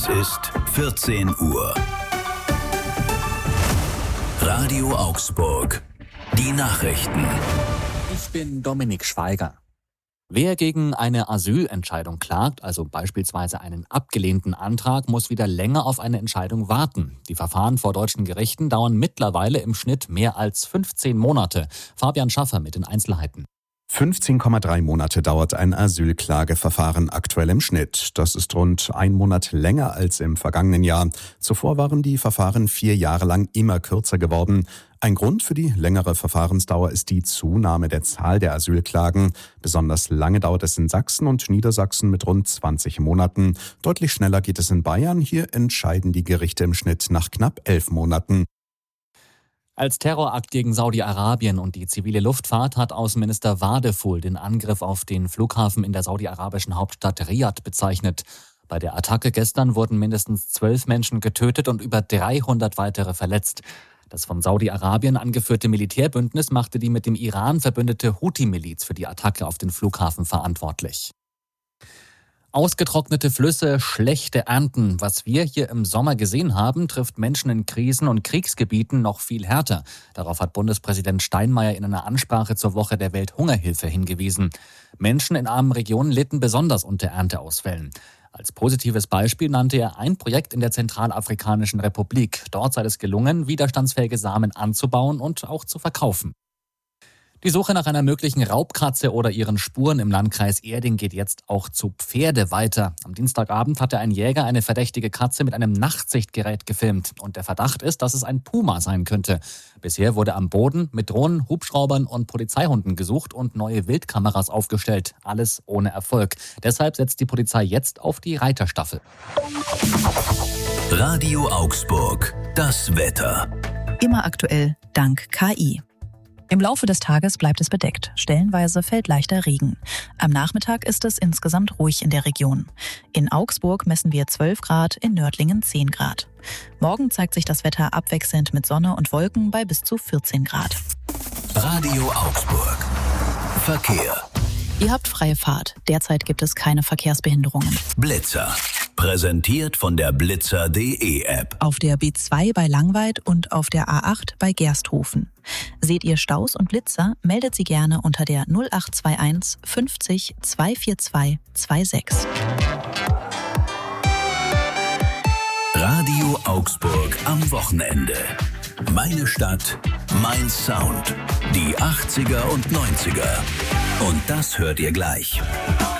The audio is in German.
Es ist 14 Uhr. Radio Augsburg. Die Nachrichten. Ich bin Dominik Schweiger. Wer gegen eine Asylentscheidung klagt, also beispielsweise einen abgelehnten Antrag, muss wieder länger auf eine Entscheidung warten. Die Verfahren vor deutschen Gerichten dauern mittlerweile im Schnitt mehr als 15 Monate. Fabian Schaffer mit den Einzelheiten. 15,3 Monate dauert ein Asylklageverfahren aktuell im Schnitt. Das ist rund 1 Monat länger als im vergangenen Jahr. Zuvor waren die Verfahren 4 Jahre lang immer kürzer geworden. Ein Grund für die längere Verfahrensdauer ist die Zunahme der Zahl der Asylklagen. Besonders lange dauert es in Sachsen und Niedersachsen mit rund 20 Monaten. Deutlich schneller geht es in Bayern. Hier entscheiden die Gerichte im Schnitt nach knapp 11 Monaten. Als Terrorakt gegen Saudi-Arabien und die zivile Luftfahrt hat Außenminister Wadeful den Angriff auf den Flughafen in der saudi-arabischen Hauptstadt Riad bezeichnet. Bei der Attacke gestern wurden mindestens 12 Menschen getötet und über 300 weitere verletzt. Das von Saudi-Arabien angeführte Militärbündnis machte die mit dem Iran verbündete Houthi-Miliz für die Attacke auf den Flughafen verantwortlich. Ausgetrocknete Flüsse, schlechte Ernten. Was wir hier im Sommer gesehen haben, trifft Menschen in Krisen- und Kriegsgebieten noch viel härter. Darauf hat Bundespräsident Steinmeier in einer Ansprache zur Woche der Welthungerhilfe hingewiesen. Menschen in armen Regionen litten besonders unter Ernteausfällen. Als positives Beispiel nannte er ein Projekt in der Zentralafrikanischen Republik. Dort sei es gelungen, widerstandsfähige Samen anzubauen und auch zu verkaufen. Die Suche nach einer möglichen Raubkatze oder ihren Spuren im Landkreis Erding geht jetzt auch zu Pferde weiter. Am Dienstagabend hatte ein Jäger eine verdächtige Katze mit einem Nachtsichtgerät gefilmt. Und der Verdacht ist, dass es ein Puma sein könnte. Bisher wurde am Boden mit Drohnen, Hubschraubern und Polizeihunden gesucht und neue Wildkameras aufgestellt. Alles ohne Erfolg. Deshalb setzt die Polizei jetzt auf die Reiterstaffel. Radio Augsburg. Das Wetter. Immer aktuell dank KI. Im Laufe des Tages bleibt es bedeckt. Stellenweise fällt leichter Regen. Am Nachmittag ist es insgesamt ruhig in der Region. In Augsburg messen wir 12 Grad, in Nördlingen 10 Grad. Morgen zeigt sich das Wetter abwechselnd mit Sonne und Wolken bei bis zu 14 Grad. Radio Augsburg. Verkehr. Ihr habt freie Fahrt. Derzeit gibt es keine Verkehrsbehinderungen. Blitzer. Präsentiert von der Blitzer.de App. Auf der B2 bei Langweid und auf der A8 bei Gersthofen. Seht ihr Staus und Blitzer, meldet sie gerne unter der 0821 50 242 26. Radio Augsburg am Wochenende. Meine Stadt, mein Sound. Die 80er und 90er. Und das hört ihr gleich.